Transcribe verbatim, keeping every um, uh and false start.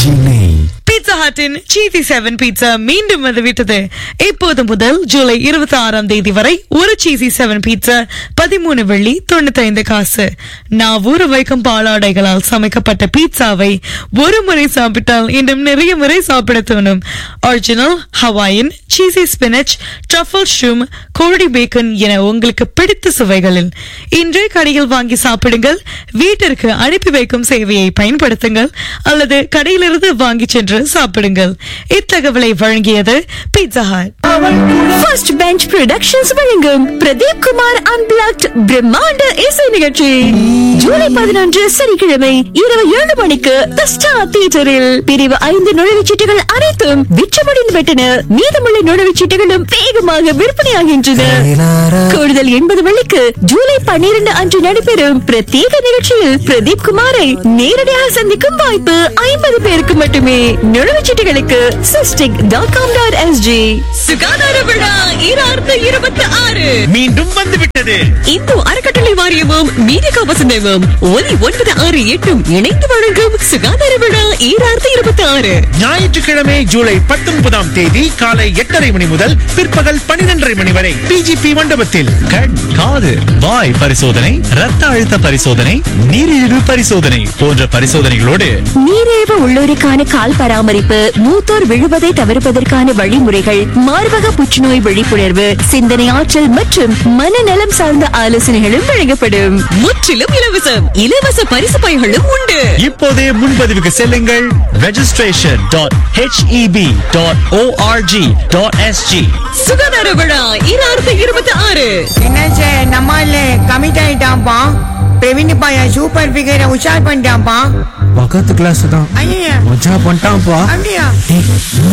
Pizza ஹட்டின் சீசி seven pizza மீண்டும் வந்துவிட்டது. இப்போது முதல் ஜூலை இருபத்தி ஆறாம் தேதி வரை ஒரு சீசி செவன் பீட்சா பதிமூணு வெள்ளி தொண்ணூத்தி ஐந்து காசு. நான் ஊற வைக்கும் பாலாடைகளால் சமைக்கப்பட்ட பீட்சாவை ஒரு முறை சாப்பிட்டால் இன்னும் நிறைய முறை சாப்பிட தோணும். ஒரிஜினல் ஹவாயின், சீசி ஸ்பினச், ட்ரஃபல் ஷூம், கோழி பேக்கன் என உங்களுக்கு பிடித்த சுவைகளில் இன்றே கடையில் வாங்கி சாப்பிடுங்கள். வீட்டிற்கு அனுப்பி வைக்கும் சேவையை பயன்படுத்துங்கள் அல்லது கடையிலிருந்து வாங்கி சென்று சாப்பிடுங்கள். இத்தகவலை வழங்கியது pizza hut. First bench productions வழங்கும் பிரதீப் குமார் அன்பிளாக்ட் பிரம்மாண்ட இசை நிகழ்ச்சி ஜூலை பதினொன்று சனிக்கிழமை இரவு ஏழு மணிக்கு தி ஸ்டார் தியேட்டரில். பிரிவு ஐந்து நுழைவுச்சீட்டுகள் அனைத்தும் விற்றமடைந்து விட்டன. மீதமுள்ள நுழைவுச்சீட்டுகளும் வேகமாக விற்பனையாகின்றன. கூடுதல் எண்பது வெள்ளிக்கு ஜூலை பன்னிரண்டு அன்று நடைபெறும் பிரத்யேக நிகழ்ச்சியில் பிரதீப் குமாரை நேரடியாக சந்திக்கும் வாய்ப்பு ஐம்பது பேருக்கு மட்டுமே. நுழைவுச்சீட்டுகளுக்கு cystic dot com dot SG. சுகாதார விழா ஈராயிரத்து இருபத்தி ஆறு மீண்டும் வந்துவிட்டது. இந்து அறக்கட்டளை வாரியமும் மீடியா வசந்தமும் ஒலி ஒன்பது ஆறு எட்டும் இணைந்து வழங்கும் சுகாதார விழா ஈராயிரத்து இருபத்தி ஆறு ஞாயிற்றுக்கிழமை ஜூலை பத்தொன்பதாம் தேதி காலை எட்டரை மணி முதல் பிற்பகல் பனிரெண்டரை மணி வரை பிஜிபி மண்டபத்தில் கண், காது, வாய் பரிசோதனை, ரத்த அழுத்த பரிசோதனை, நீரிழிவு பரிசோதனை போன்ற பரிசோதனைகளோடு நீரிழிவு உள்ளோருக்கான கால் பராமரிப்பு, மூத்தோர் விழுவதை தவிர்ப்பதற்கான வழிமுறைகள், மார்பக புற்றுநோய் விழிப்புணர்வு, சிந்தனை ஆற்றல் மற்றும் மனநலம் சார்ந்த ஆலோசனைகளும் வழங்கப்படும். முற்றிலும் இலவசம். இலவச பரிசு பைகளும் உண்டு. இப்போதே முன்பதிவுக்கு செல்லுங்கள். Registration dot HEP dot O R G dot SG. சுகாதார விழா ஈராயிரத்து இருபத்தி ஆறு. என்னாச்சு நம்மால கமிட் ஆயிட்டான்ப்பா. பிரவீன் பாயா சூப்பர் பிகரை உஷார் பண்ணிட்டான்ப்பா. பக்கத்து கிளாஸ் தான் ஐயா மஜா பண்ணிட்டான்ப்பா. அப்படியா?